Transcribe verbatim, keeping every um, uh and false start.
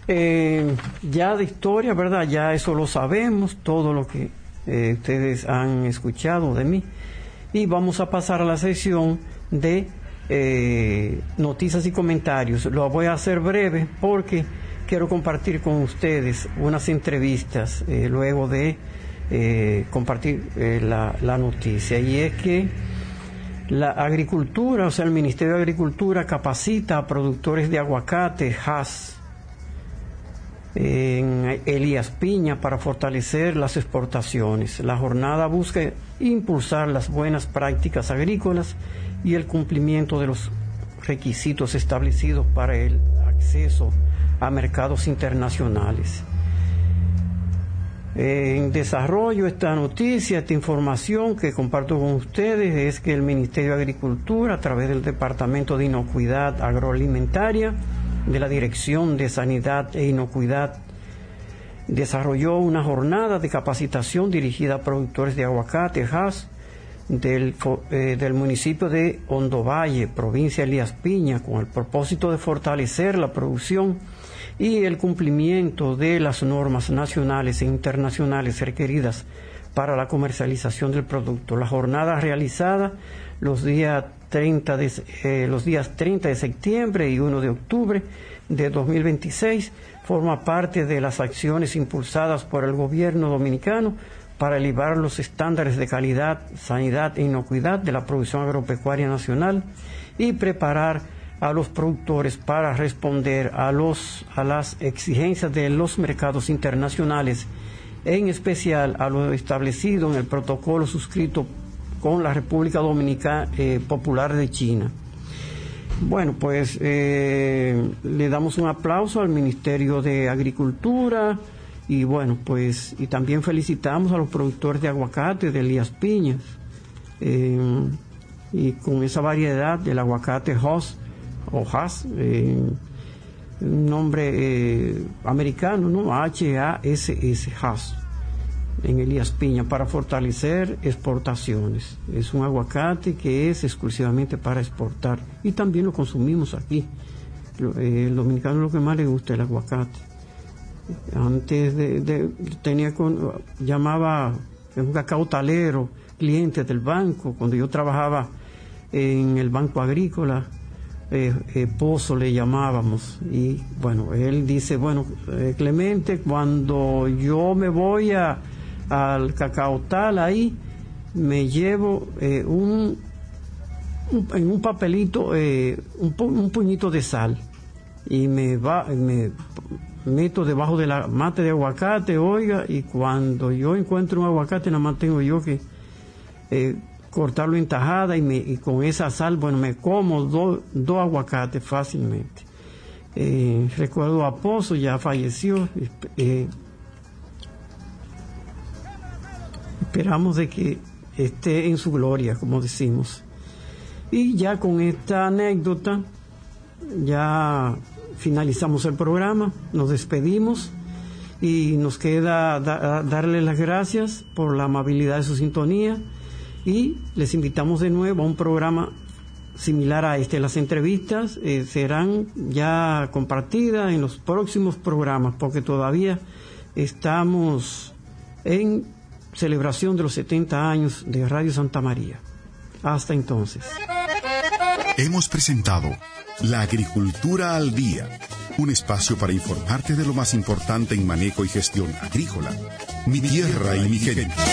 Eh, ya de historia, ¿verdad? Ya eso lo sabemos, todo lo que eh, ustedes han escuchado de mí. Y vamos a pasar a la sección de eh, noticias y comentarios. Lo voy a hacer breve porque quiero compartir con ustedes unas entrevistas eh, luego de eh, compartir eh, la, la noticia. Y es que la agricultura, o sea, el Ministerio de Agricultura capacita a productores de aguacate, Hass, en Elías Piña, para fortalecer las exportaciones. La jornada busca impulsar las buenas prácticas agrícolas y el cumplimiento de los requisitos establecidos para el acceso a mercados internacionales. En desarrollo, esta noticia, esta información que comparto con ustedes es que el Ministerio de Agricultura, a través del Departamento de Inocuidad Agroalimentaria de la Dirección de Sanidad e Inocuidad, desarrolló una jornada de capacitación dirigida a productores de aguacate, Hass, del, eh, del municipio de Hondovalle, provincia de Elías Piña, con el propósito de fortalecer la producción y el cumplimiento de las normas nacionales e internacionales requeridas para la comercialización del producto. La jornada realizada los días treinta de, eh, los días treinta de septiembre y uno de octubre de dos mil veintiséis forma parte de las acciones impulsadas por el gobierno dominicano para elevar los estándares de calidad, sanidad e inocuidad de la producción agropecuaria nacional y preparar a los productores para responder a los a las exigencias de los mercados internacionales, en especial a lo establecido en el protocolo suscrito con la República Dominicana eh, Popular de China. Bueno, pues eh, le damos un aplauso al Ministerio de Agricultura y bueno, pues y también felicitamos a los productores de aguacate de Elías Piñas eh, y con esa variedad del aguacate Hass o Hass, eh, un nombre eh, americano, ¿no? H A S S, Hass, en Elías Piña, para fortalecer exportaciones. Es un aguacate que es exclusivamente para exportar y también lo consumimos aquí. Eh, el dominicano lo que más le gusta es el aguacate. Antes de, de tenía con, llamaba un cacautalero, cliente del banco, cuando yo trabajaba en el Banco Agrícola, eh, eh, Pozo le llamábamos, y bueno, él dice, bueno, eh, Clemente, cuando yo me voy a al cacautal ahí, me llevo eh, un, un en un papelito eh, un, pu un puñito de sal y me va me meto debajo de la mate de aguacate, oiga, y cuando yo encuentro un aguacate nada más tengo yo que eh, cortarlo en tajada y, me, y con esa sal, bueno, me como dos do aguacates fácilmente. Eh, recuerdo a Pozo, ya falleció. Eh, Esperamos de que esté en su gloria, como decimos. Y ya con esta anécdota, ya finalizamos el programa, nos despedimos y nos queda da, darle las gracias por la amabilidad de su sintonía y les invitamos de nuevo a un programa similar a este. Las entrevistas eh, serán ya compartidas en los próximos programas porque todavía estamos en celebración de los setenta años de Radio Santa María. Hasta entonces. Hemos presentado La Agricultura al Día, un espacio para informarte de lo más importante en manejo y gestión agrícola. Mi tierra y mi gente.